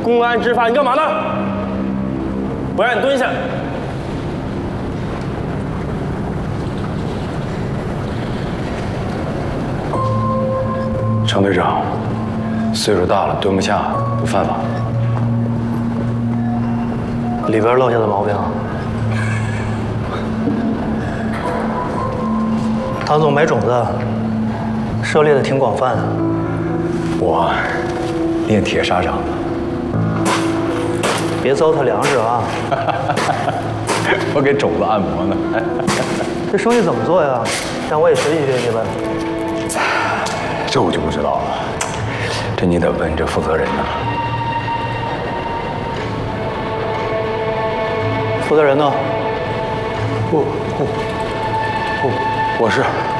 公安执法，你干嘛呢？不让你蹲下。 程队长，岁数大了，蹲不下，不犯法。 里边落下的毛病，唐总买种子，涉猎的挺广泛。 我练铁砂掌的。 别糟蹋粮食啊！ 我给种子按摩呢。 这生意怎么做呀？让我也学习学习呗。 这我就不知道了，这你得问这负责人呢。 负责人呢？ 我是。